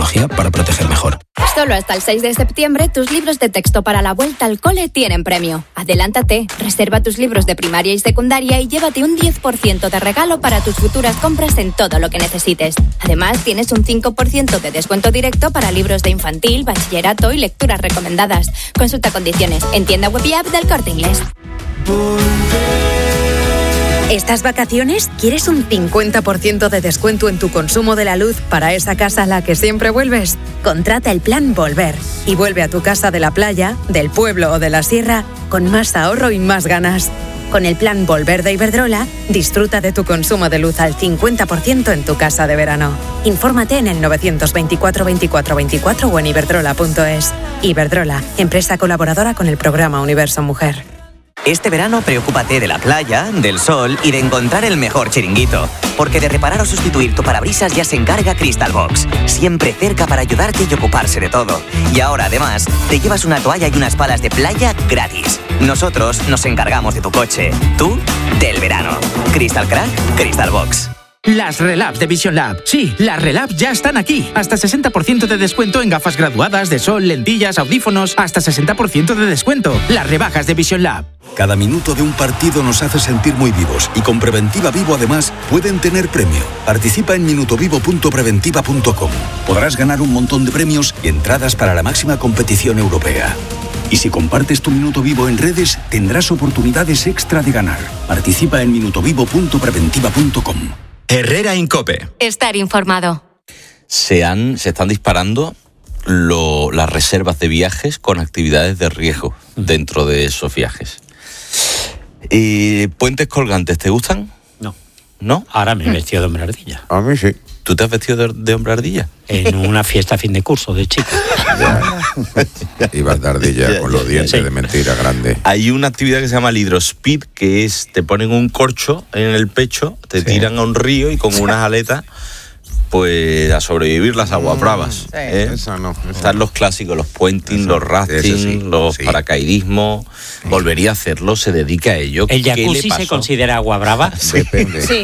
tecnología para proteger mejor. Solo hasta el 6 de septiembre, tus libros de texto para la vuelta al cole tienen premio. Adelántate, reserva tus libros de primaria y secundaria y llévate un 10% de regalo para tus futuras compras en todo lo que necesites. Además, tienes un 5% de descuento directo para libros de infantil, bachillerato y lecturas recomendadas. Consulta condiciones en tienda web y app del Corte Inglés. ¿Estas vacaciones quieres un 50% de descuento en tu consumo de la luz para esa casa a la que siempre vuelves? Contrata el plan Volver y vuelve a tu casa de la playa, del pueblo o de la sierra con más ahorro y más ganas. Con el plan Volver de Iberdrola, disfruta de tu consumo de luz al 50% en tu casa de verano. Infórmate en el 924 24 24 o en iberdrola.es. Iberdrola, empresa colaboradora con el programa Universo Mujer. Este verano preocúpate de la playa, del sol y de encontrar el mejor chiringuito. Porque de reparar o sustituir tu parabrisas ya se encarga Crystal Box. Siempre cerca para ayudarte y ocuparse de todo. Y ahora además te llevas una toalla y unas palas de playa gratis. Nosotros nos encargamos de tu coche. Tú, del verano. Crystal Crack, Crystal Box. Las Relabs de Vision Lab. Sí, las Relabs ya están aquí. Hasta 60% de descuento en gafas graduadas, de sol, lentillas, audífonos. Hasta 60% de descuento. Las rebajas de Vision Lab. Cada minuto de un partido nos hace sentir muy vivos y con Preventiva Vivo además pueden tener premio. Participa en minutovivo.preventiva.com. Podrás ganar un montón de premios y entradas para la máxima competición europea. Y si compartes tu Minuto Vivo en redes, tendrás oportunidades extra de ganar. Participa en minutovivo.preventiva.com. Herrera Incope. Estar informado. Se están disparando las reservas de viajes con actividades de riesgo dentro de esos viajes. ¿Puentes colgantes te gustan? No. ¿No? Ahora me he vestido de hombre ardilla. A mí sí. ¿Tú te has vestido de hombre ardilla? En una fiesta a fin de curso de chico. Ibas de ardilla con los dientes de mentira grande. Hay una actividad que se llama el hidrospeed, que es, te ponen un corcho en el pecho, te tiran a un río y con unas aletas, pues a sobrevivir las aguas bravas. Esa no. Están los clásicos, los puenting, los rafting, los paracaidismo. Volvería a hacerlo, se dedica a ello. ¿El jacuzzi se considera agua brava? Depende. Sí.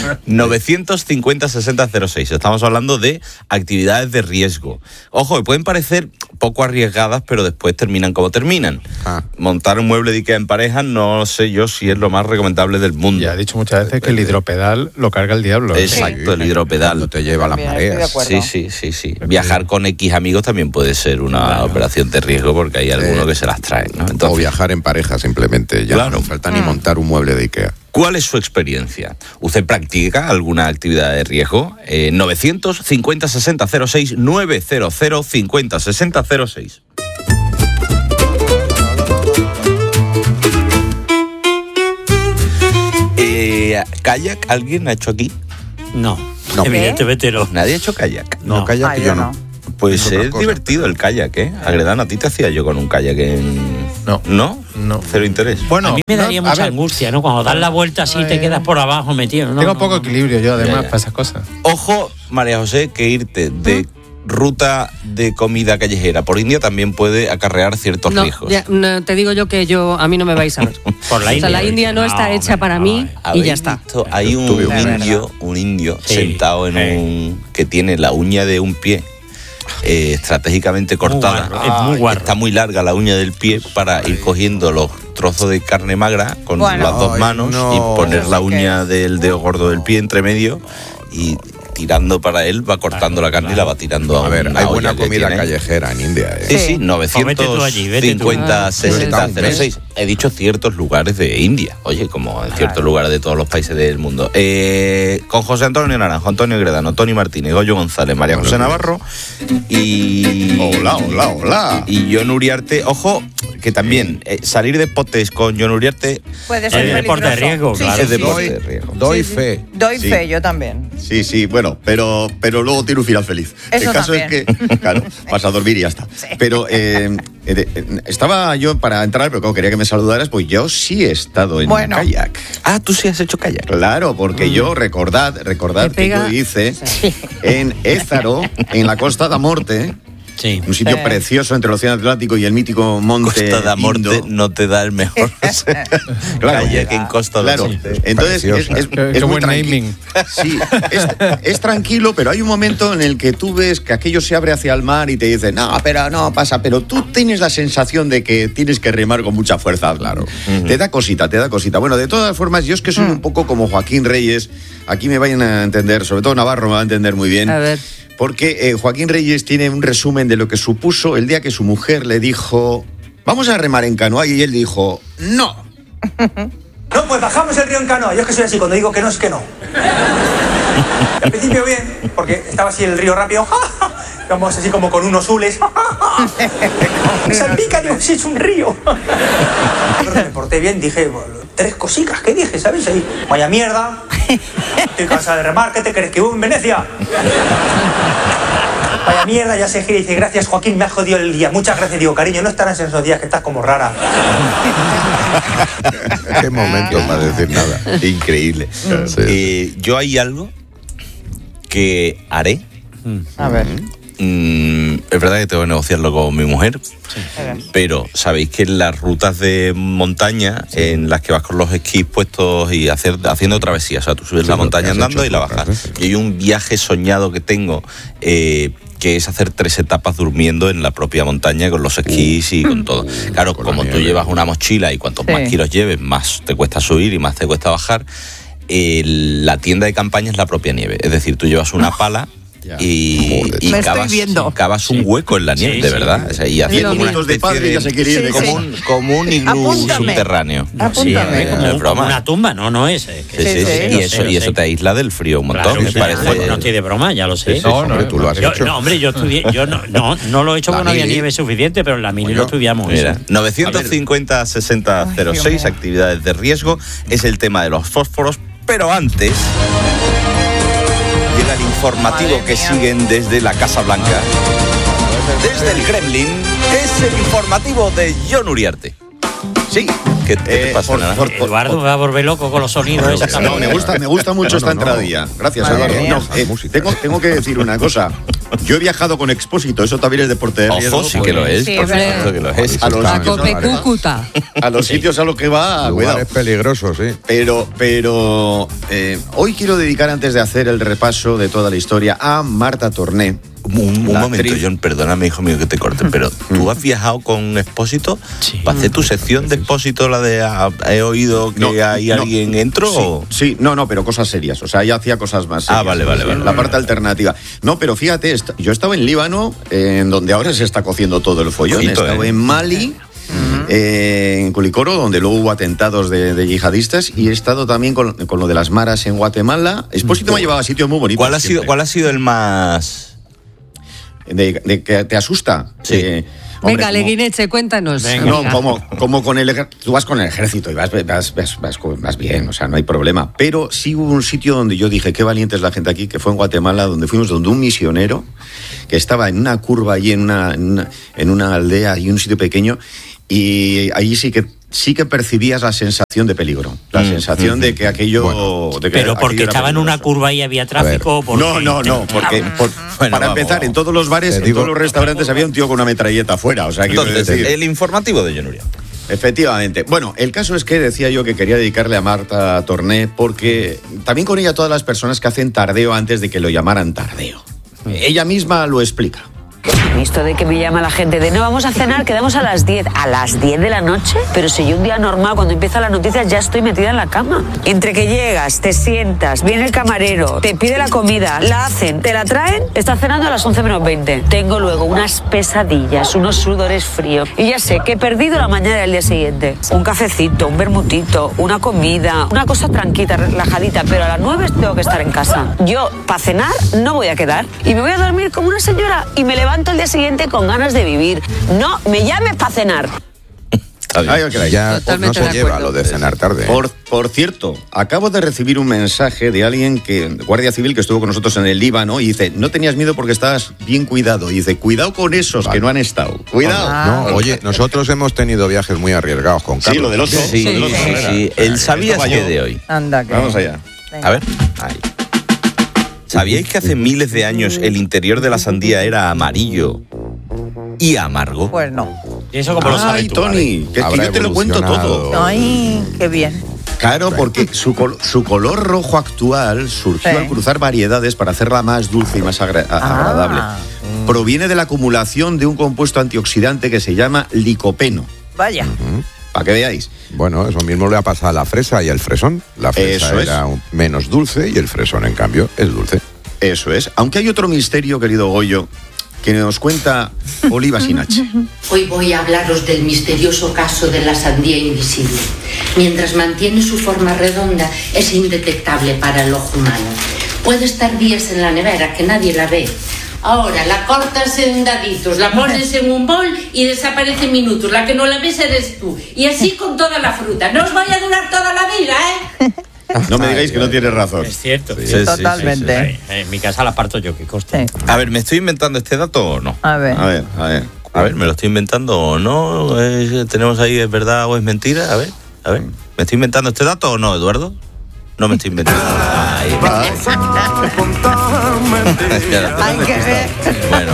950-6006. Estamos hablando de actividades de riesgo. Ojo, pueden parecer poco arriesgadas, pero después terminan como terminan. Montar un mueble de Ikea en pareja, no sé yo si es lo más recomendable del mundo. Ya he dicho muchas veces que el hidropedal lo carga el diablo. Exacto, el hidropedal. No te lleva las mareas. Sí. Viajar con X amigos también puede ser una operación de riesgo porque hay algunos que se las traen, ¿no? Entonces, o viajar en pareja simplemente. Ya no falta ni montar un mueble de Ikea. ¿Cuál es su experiencia? ¿Usted practica alguna actividad de riesgo? 950-6006, 900-50-6006. ¿Kayak alguien ha hecho aquí? No. Evidentemente no. ¿Nadie ha hecho kayak? No, kayak yo no. Pues es divertido el kayak, ¿eh? Agredano, ¿a ti te hacía yo con un kayak en...? No. ¿No? No. Cero interés. Bueno, a mí me daría mucha angustia, ¿no? Cuando das la vuelta así te quedas por abajo metido. Tengo poco equilibrio yo, además, para esas cosas. Ojo, María José, que irte de ruta de comida callejera por India también puede acarrear ciertos riesgos. No, te digo yo que a mí no me vais a ver. Por la India. O sea, la India no está hecha para mí y ya está. Hay un indio sentado en un que tiene la uña de un pie estratégicamente cortada. Es muy guarro. Está muy larga la uña del pie para ir cogiendo los trozos de carne magra con las dos manos y poner la uña del dedo gordo del pie entre medio y tirando para él, va cortando la carne y la va tirando a ver. Hay buena comida callejera en India. Sí, 950-6006. He dicho ciertos lugares de India. Oye, como en ciertos lugares de todos los países del mundo. Con José Antonio Naranjo, Antonio Gredano, Tony Martínez, Goyo González, María José Navarro y... Hola. Y John Uriarte. Ojo, que también salir de potes con John Uriarte... Puede ser deporte de riesgo, claro. Es deporte de riesgo. Doy fe. Doy fe, yo también. Sí, bueno, pero luego tiene un final feliz. Eso el caso también. es que, claro, vas a dormir y ya está. Sí. Pero estaba yo para entrar, pero como quería que me saludaras, pues yo sí he estado en kayak. Ah, tú sí has hecho kayak. Claro, porque yo, recordad que yo hice en Ézaro, en la Costa da Morte, Sí. Un sitio precioso entre el Océano Atlántico y el mítico monte Costa da Morte Indo. no te da el mejor Claro, calle que en Costa da Morte. Entonces es Qué muy buen tranquilo. naming. Sí, es tranquilo, pero hay un momento en el que tú ves que aquello se abre hacia el mar y te dicen, no, pero no pasa, pero tú tienes la sensación de que tienes que remar con mucha fuerza. Claro. Te da cosita. Bueno, de todas formas, yo es que soy un poco como Joaquín Reyes. Aquí me vayan a entender, sobre todo Navarro me va a entender muy bien. A ver. Porque Joaquín Reyes tiene un resumen de lo que supuso el día que su mujer le dijo, vamos a remar en canoa, y él dijo, no. No, pues bajamos el río en canoa. Yo es que soy así, cuando digo que no es que no. Al principio bien, porque estaba así el río rápido. Vamos así como con unos hules. Me salpica, digo, sí, es un río. Me porté bien, dije, 3 cositas, ¿qué dije? ¿Sabes? Ahí, vaya mierda. Estoy cansada de remar, ¿qué te crees? ¿Que vivo en Venecia? Vaya mierda, ya se gira y dice, gracias Joaquín, me has jodido el día. Muchas gracias, digo, cariño, no estarás en esos días que estás como rara. Qué momento para decir nada. Increíble. Yo hay algo que haré. A ver. Es verdad que tengo que negociarlo con mi mujer, pero sabéis que en las rutas de montaña en las que vas con los esquís puestos y haciendo travesías, o sea, tú subes la montaña andando y la bajas. Y hay un viaje soñado que tengo que es hacer 3 etapas durmiendo en la propia montaña con los esquís y con todo. Claro, como tú llevas una mochila y cuantos más kilos lleves, más te cuesta subir y más te cuesta bajar. La tienda de campaña es la propia nieve, es decir, tú llevas una pala y cavas un hueco en la nieve, de verdad. O sea, y hace como una especie de como un iglú subterráneo. Apúntame. Como una tumba, no es. Y eso te aísla del frío un montón. Claro, parece... No estoy de broma, ya lo sé. Tú lo has hecho. No, hombre, yo estudié. Yo no lo he hecho porque no había nieve suficiente, pero en la mini lo estudiamos. Mira, 950-6006, actividades de riesgo, es el tema de los fósforos, pero antes llega el informativo que siguen desde la Casa Blanca. Desde el Kremlin, es el informativo de Jon Uriarte. Sí. ¿Qué te pasa, Eduardo va a volver loco con los sonidos. No, me gusta mucho esta entradilla. Gracias, Eduardo. Tengo que decir una cosa. Yo he viajado con Expósito, eso también es deporte de riesgo. Ojo, sí que lo es. Por supuesto que lo es. A los sitios a los que va, cuidado. Es peligroso, sí. Pero hoy quiero dedicar, antes de hacer el repaso de toda la historia, a Marta Torné. Un momento, John, perdóname, hijo mío, que te corte, pero ¿tú has viajado con Expósito? ¿Para hacer tu sección de Expósito, la de he oído que hay alguien dentro? Sí, no, pero cosas serias. O sea, ella hacía cosas más serias. Vale. La parte alternativa. No, pero fíjate, yo estaba en Líbano, en donde ahora se está cociendo todo el follón. He estado en Mali, en Culicoro, donde luego hubo atentados de yihadistas, y he estado también con lo de las maras en Guatemala. Expósito me ha llevado a sitios muy bonitos. ¿Cuál ha sido el más...? De que te asusta. Sí. Venga, Leguineche, cuéntanos. No, como con tú vas con el ejército y vas bien, o sea, no hay problema. Pero sí hubo un sitio donde yo dije, qué valiente es la gente aquí, que fue en Guatemala, donde fuimos donde un misionero que estaba en una curva allí en una aldea y un sitio pequeño, y allí sí que percibías la sensación de peligro, la sensación de que aquello... Pero porque estaba en una curva y había tráfico. No, porque para empezar, en todos los bares, en todos los restaurantes había un tío con una metralleta afuera. O sea, entonces, el informativo de Jon Uriarte. Efectivamente. Bueno, el caso es que decía yo que quería dedicarle a Marta Torné, porque también con ella todas las personas que hacen tardeo antes de que lo llamaran tardeo. Ella misma lo explica. Esto de que me llama la gente de no, vamos a cenar, quedamos a las 10. ¿A las 10 de la noche? Pero si yo un día normal, cuando empiezan las noticias, ya estoy metida en la cama. Entre que llegas, te sientas, viene el camarero, te pide la comida, la hacen, te la traen, estás cenando a las 11 menos 20. Tengo luego unas pesadillas, unos sudores fríos. Y ya sé que he perdido la mañana del día siguiente. Un cafecito, un vermutito, una comida, una cosa tranquila, relajadita, pero a las 9 tengo que estar en casa. Yo, para cenar, no voy a quedar. Y me voy a dormir como una señora y me levanto el día siguiente con ganas de vivir. No me llames para cenar. Ya no se lleva lo de cenar tarde. Por cierto, acabo de recibir un mensaje de alguien Guardia Civil, que estuvo con nosotros en el Líbano, y dice, no tenías miedo porque estabas bien cuidado. Y dice, cuidado con esos que no han estado. Cuidado. No, oye, nosotros hemos tenido viajes muy arriesgados con Carlos. Sí, lo del oso. Sí. El sabías que de hoy. Anda, que... Vamos allá. A ver. Ahí. ¿Sabíais que hace miles de años el interior de la sandía era amarillo y amargo. Pues no. ¿Y eso cómo lo sabes Ay, tú, Tony, que yo te lo cuento todo. Ay, qué bien. Claro, porque su color rojo actual surgió al cruzar variedades para hacerla más dulce y más agradable. Proviene de la acumulación de un compuesto antioxidante que se llama licopeno. Vaya. Para que veáis. Bueno, eso mismo le ha pasado a la fresa y al fresón. La fresa Eso era menos dulce y el fresón, en cambio, es dulce. Eso es. Aunque hay otro misterio, querido Goyo, que nos cuenta Oliva Sinache. Hoy voy a hablaros del misterioso caso de la sandía invisible. Mientras mantiene su forma redonda, es indetectable para el ojo humano. Puede estar días en la nevera que nadie la ve. Ahora la cortas en daditos, la pones en un bol y desaparece en minutos. La que no la ves eres tú. Y así con toda la fruta. No os vaya a durar toda la vida, ¿eh? No me digáis que no tienes razón. Es cierto. Sí, totalmente. Sí. En mi casa la parto yo, que coste. A ver, ¿me estoy inventando este dato o no? A ver. A ver, ¿me lo estoy inventando o no? ¿Tenemos ahí, es verdad o es mentira? A ver. ¿Me estoy inventando este dato o no, Eduardo? No me estoy inventando. Ahí va. Hay que ver. Bueno,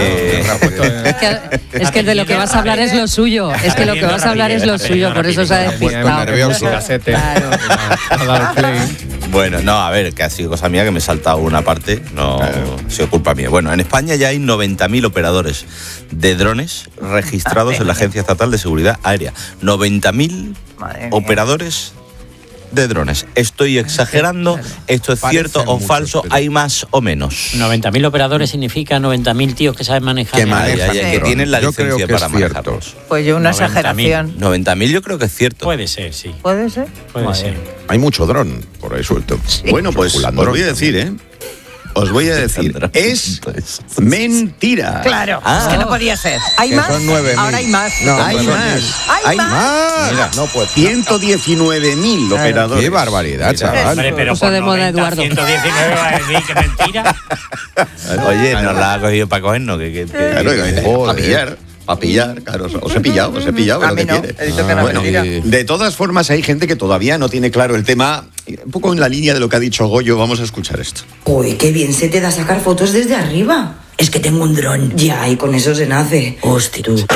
Es que de lo que vas a hablar es lo suyo. Es que lo que vas a hablar es lo suyo, por eso se ha despistado. nervioso. Claro. bueno, no, a ver, que ha sido cosa mía que me he saltado una parte, no ha sido culpa mía. Bueno, en España ya hay 90.000 operadores de drones registrados en la Agencia Estatal de Seguridad Aérea. 90.000 operadores de drones. ¿Estoy exagerando? ¿Esto es cierto o falso? ¿Hay más o menos? 90.000 operadores significa 90.000 tíos que saben manejar. Que tienen la licencia para manejarlos. Pues yo una exageración. 90.000 yo creo que es cierto. Puede ser, sí. ¿Puede ser? Puede ser. Hay mucho dron por ahí suelto. Bueno, pues os voy a decir, Os voy a decir, es mentira. Claro, es que no podía ser. ¿Hay más? Son 9.000. Ahora hay más. No, hay más. ¿Hay más? Mira, no puede. 119.000 operadores. Qué barbaridad, chaval. Hombre, pero Puso de moda, Eduardo. 119 va a decir que mentira. Oye, nos la ha cogido para cogernos. Claro, para pillar, claro, os he pillado, A mí lo que no, quiere. he dicho que no Bueno, mentira. de todas formas hay gente que todavía no tiene claro el tema. Un poco en la línea de lo que ha dicho Goyo, vamos a escuchar esto. Uy, qué bien se te da sacar fotos desde arriba. Es que tengo un dron. Ya, y con eso se nace. Hostia, tú.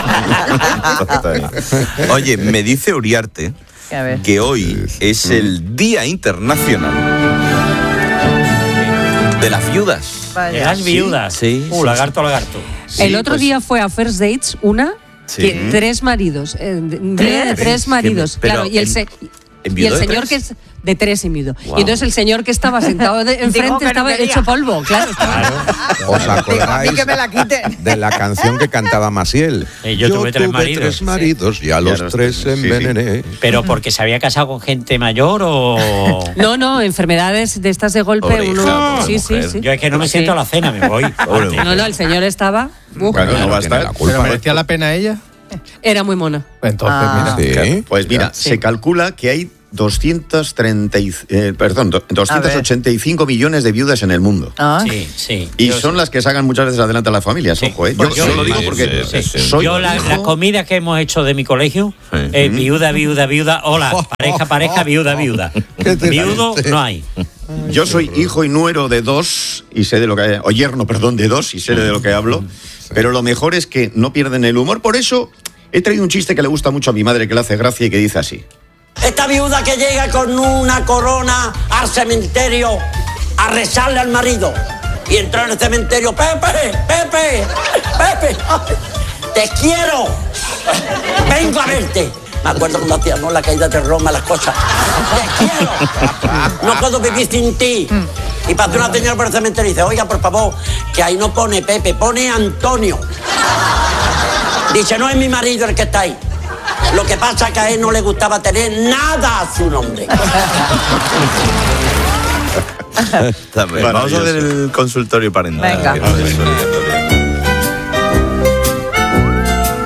Oye, me dice Uriarte que hoy es el Día Internacional de las viudas. ¿De las viudas? Sí. Lagarto. El otro día fue a First Dates que 3 maridos. Día de 3 maridos. Pero Claro, y el señor que es de 3 y medio. Wow. Y entonces el señor que estaba sentado enfrente estaba hecho polvo. Claro. ¿Os acordáis que me la quiten. de la canción que cantaba Maciel? Yo tuve 3 maridos. 3 maridos y a los 3 envenené. ¿Pero porque se había casado con gente mayor o...? No, enfermedades de estas de golpe. Pobre uno. hija, Sí. Yo es que no me siento a la cena, me voy. No, el señor estaba. Claro, no va a estar. ¿Pero merecía la pena ella? Era muy mona. Entonces, mira. Sí. Pues mira, se calcula que hay 285 millones de viudas en el mundo. Sí. Y son las que sacan muchas veces adelante a las familias, ojo, Yo lo digo porque soy yo la comida que hemos hecho de mi colegio, viuda, hola, pareja, viuda. Viudo no hay. Yo soy hijo y nuero de 2 y sé de lo que o yerno, perdón, de 2 y sé de lo que hablo, pero lo mejor es que no pierden el humor. Por eso he traído un chiste que le gusta mucho a mi madre, que le hace gracia y que dice así. Esta viuda que llega con una corona al cementerio a rezarle al marido y entra en el cementerio, Pepe, te quiero, vengo a verte. Me acuerdo cuando hacíamos la caída de Roma, las cosas. Te quiero, no puedo vivir sin ti. Y pasa una señora por el cementerio y dice, oiga, por favor, que ahí no pone Pepe, pone Antonio. Dice, no es mi marido el que está ahí. Lo que pasa es que a él no le gustaba tener nada a su nombre. Vamos a ver el consultorio parental. Venga.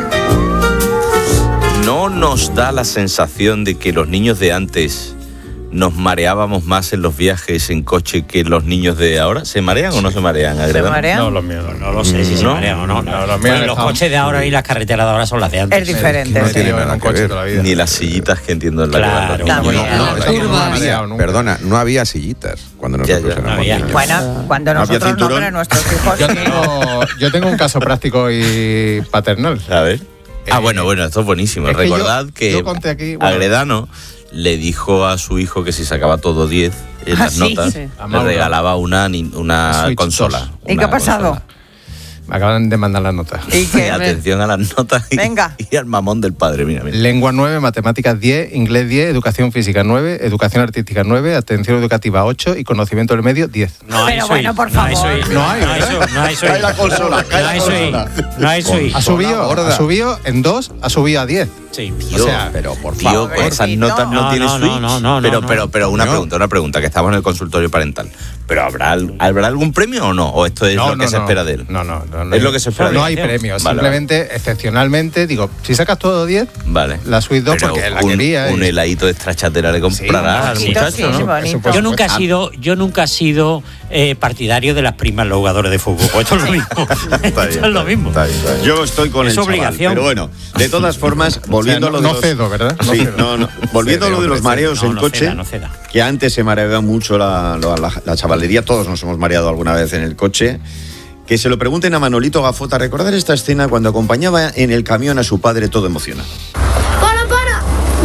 ¿No nos da la sensación de que los niños de antes nos mareábamos más en los viajes en coche que los niños de ahora. ¿Se marean o no se marean? ¿Se marean? No, los míos No lo sé si se marean o no. Bueno, los coches de ahora y las carreteras de ahora son las de antes. Es diferente. No sí. tiene nada que ver. Ni las sillitas que entiendo en la Claro. que van los niños. Perdona, no había sillitas cuando nosotros éramos niños. Bueno, cuando nosotros no, pero nuestros hijos sí. Yo tengo un caso práctico y paternal. A ver. Bueno, esto es buenísimo. es que Recordad que yo conté aquí, bueno. Agredano le dijo a su hijo que si sacaba todo 10 en las notas, Sí. le regalaba una Switch consola. 2. ¿Y qué ha pasado? Me acaban de mandar las notas. ¿Y qué? Atención a las notas y al mamón del padre. Mira. Lengua 9, matemáticas 10, inglés 10, educación física 9, educación artística 9, atención educativa 8 y conocimiento del medio 10. No hay Pero suite, bueno, por no hay favor. suite, No hay, no hay ¿verdad? suite, no hay suite. Cae la consola, cae No la hay suite, consola. no hay suite. Ha subido en 2, ha subido a 10. Sí. Tío, O sea, pero por tío, favor. con esas notas no tiene switch. Pero una pregunta, que estamos en el consultorio parental. ¿Pero habrá algún premio o no? ¿O esto es lo que se espera de él? No. Es lo que se espera de él. No hay premios. Vale, Simplemente, excepcionalmente, digo, si sacas todo 10, vale. la Suite 2 Pero porque la un quería. un heladito de estrachatera le comprará al muchacho, ¿no? Yo nunca he sido partidario de las primas los jugadores de fútbol. Pues esto es lo mismo. Esto es lo mismo. Yo estoy con Es el chaval, obligación. pero bueno, de todas formas, volviendo a lo de no los... cedo, ¿verdad? No Sí, cedo. no. Volviendo a lo de los mareos en coche, No ceda. que antes se mareaba mucho la chavalería, todos nos hemos mareado alguna vez en el coche. Que se lo pregunten a Manolito Gafota, recordar esta escena cuando acompañaba en el camión a su padre todo emocionado. ¡Para, para!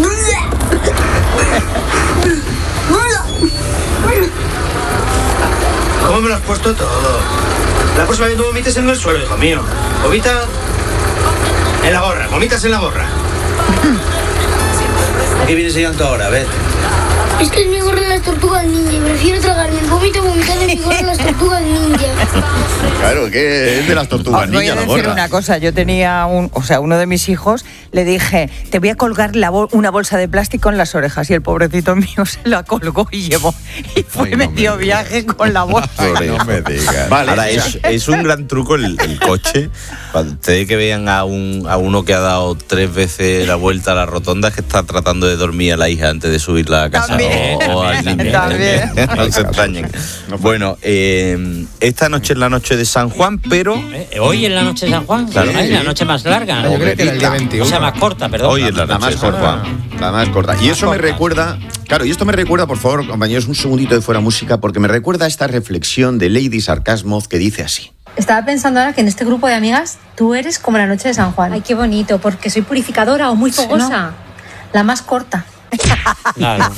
¿Cómo me lo has puesto todo? La próxima vez no vomites en el suelo, hijo mío. Vomita en la gorra, vomitas en la gorra. ¿A qué vienes llegando ahora? A ver. Es que es mi gorra en las tortugas ninja y prefiero tragarme el vómito vomitar en mi gorra en las tortugas ninja. Claro, que es de las tortugas Voy niña a la decir gorra. una cosa, yo tenía uno de mis hijos, le dije, te voy a colgar una bolsa de plástico en las orejas y el pobrecito mío se la colgó y llevó y fue medio viaje con la bolsa. No me digas. Vale, ahora es un gran truco el coche. Cuando ustedes que vean a uno que ha dado 3 veces la vuelta a la rotonda, es que está tratando de dormir a la hija antes de subirla a casa o al niño. También. No se extrañen. Bueno, esta noche es la noche de San Juan, pero... Hoy es la noche de San Juan. Claro. Ay, la noche más larga, ¿no? Yo creo que era el día 21. O sea, más corta, perdón. Hoy es la noche más de San corta. Juan. La más corta. Y eso me recuerda, por favor, compañeros, un segundito de fuera música, porque me recuerda a esta reflexión de Lady Sarcasmo que dice así. Estaba pensando ahora que en este grupo de amigas tú eres como la noche de San Juan. Ay, qué bonito, porque soy purificadora o muy fogosa. La más corta. Claro.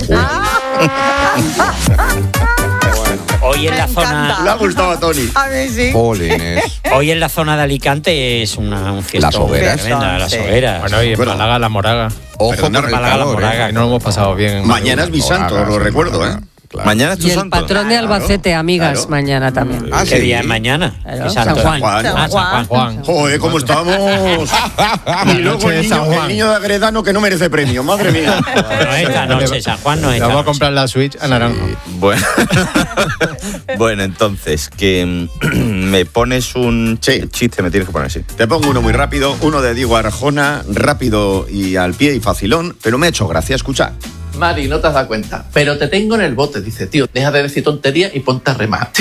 Hoy en la zona. Le ha gustado a Tony. A mí sí. Polines. Hoy en la zona de Alicante es un fiestón. Las hogueras. Tremenda, las Sí. hogueras. Bueno, y en Málaga, la Moraga. Ojo Perdona, con el Málaga, la calor, Moraga. Que no lo hemos pasado bien. en Mañana es mi santo, Moraga, lo sí, recuerdo, Moraga. ¿eh? Claro. Mañana es tu Y el santo. patrón de Albacete, amigas, claro. mañana también. Ah, ¿Qué sí. día es mañana? Claro, ¿Qué San santo? Juan. San Juan. Juan. Joder, ¿cómo estamos? Y luego noche de el San Juan. niño de Agredano que no merece premio, madre mía. No es esta noche, San Juan no es Le esta vamos a noche. comprar la Switch a Naranjo. Bueno, bueno, entonces, que me pones un chiste, me tienes que poner así. Te pongo uno muy rápido, uno de Diego Arjona, rápido y al pie y facilón, pero me ha hecho gracia, escucha. Mari, no te has dado cuenta, pero te tengo en el bote. Dice, tío, deja de decir tonterías y ponte a remar.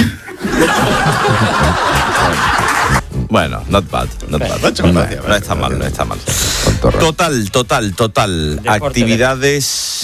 Bueno, not bad. No está mal, no está mal. Total. Deporte, Actividades